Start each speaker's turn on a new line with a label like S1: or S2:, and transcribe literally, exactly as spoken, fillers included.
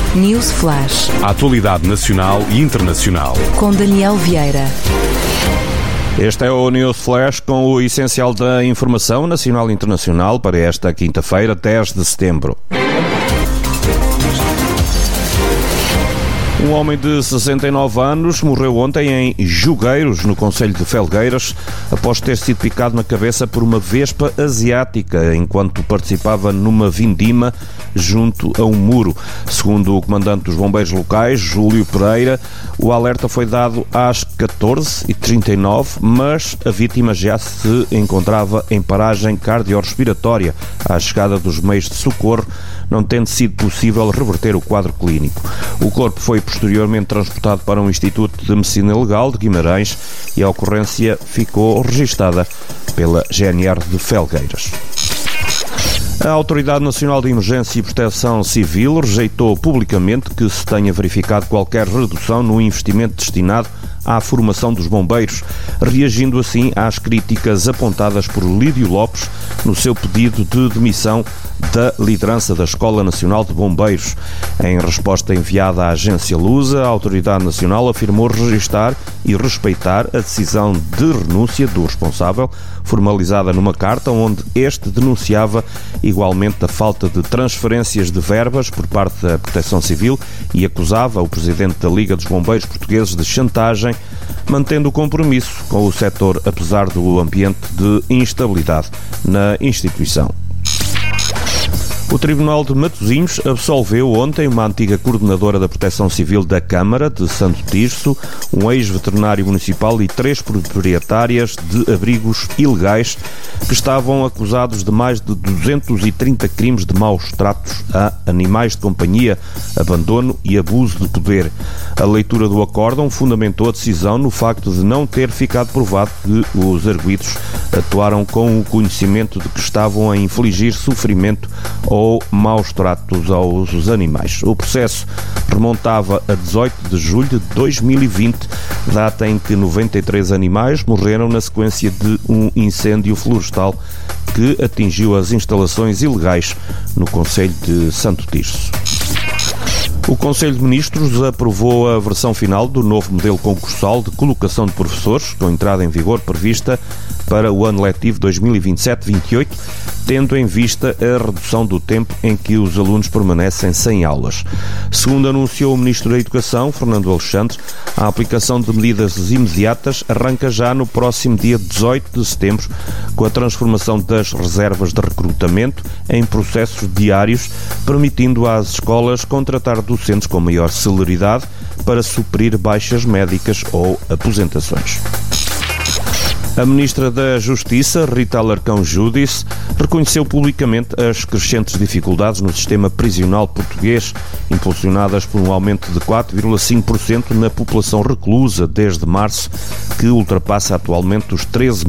S1: News Flash.
S2: A atualidade nacional e internacional.
S1: Com Daniel Vieira.
S3: Este é o News Flash com o essencial da informação nacional e internacional para esta quinta-feira, dez de setembro. Um homem de sessenta e nove anos morreu ontem em Jogueiros, no concelho de Felgueiras, após ter sido picado na cabeça por uma vespa asiática enquanto participava numa vindima junto a um muro. Segundo o comandante dos bombeiros locais, Júlio Pereira, o alerta foi dado às catorze e trinta e nove, mas a vítima já se encontrava em paragem cardiorrespiratória à chegada dos meios de socorro, não tendo sido possível reverter o quadro clínico. O corpo foi posteriormente transportado para um Instituto de Medicina Legal de Guimarães e a ocorrência ficou registada pela G N R de Felgueiras. A Autoridade Nacional de Emergência e Proteção Civil rejeitou publicamente que se tenha verificado qualquer redução no investimento destinado à formação dos bombeiros, reagindo assim às críticas apontadas por Lídio Lopes no seu pedido de demissão da liderança da Escola Nacional de Bombeiros. Em resposta enviada à agência Lusa, a Autoridade Nacional afirmou registar e respeitar a decisão de renúncia do responsável, formalizada numa carta onde este denunciava igualmente a falta de transferências de verbas por parte da Proteção Civil e acusava o presidente da Liga dos Bombeiros Portugueses de chantagem, mantendo o compromisso com o setor apesar do ambiente de instabilidade na instituição. O Tribunal de Matosinhos absolveu ontem uma antiga coordenadora da Proteção Civil da Câmara de Santo Tirso, um ex-veterinário municipal e três proprietárias de abrigos ilegais que estavam acusados de mais de duzentos e trinta crimes de maus tratos a animais de companhia, abandono e abuso de poder. A leitura do acórdão fundamentou a decisão no facto de não ter ficado provado que os arguidos atuaram com o conhecimento de que estavam a infligir sofrimento ou maus tratos aos animais. O processo remontava a dezoito de julho de dois mil e vinte, data em que noventa e três animais morreram na sequência de um incêndio florestal que atingiu as instalações ilegais no concelho de Santo Tirso. O Conselho de Ministros aprovou a versão final do novo modelo concursal de colocação de professores, com entrada em vigor prevista para o ano letivo dois mil e vinte e sete vinte e oito, tendo em vista a redução do tempo em que os alunos permanecem sem aulas. Segundo anunciou o Ministro da Educação, Fernando Alexandre, a aplicação de medidas imediatas arranca já no próximo dia dezoito de setembro, com a transformação das reservas de recrutamento em processos diários, permitindo às escolas contratar docentes com maior celeridade para suprir baixas médicas ou aposentações. A Ministra da Justiça, Rita Alarcão Júdice, reconheceu publicamente as crescentes dificuldades no sistema prisional português, impulsionadas por um aumento de quatro vírgula cinco por cento na população reclusa desde março, que ultrapassa atualmente os treze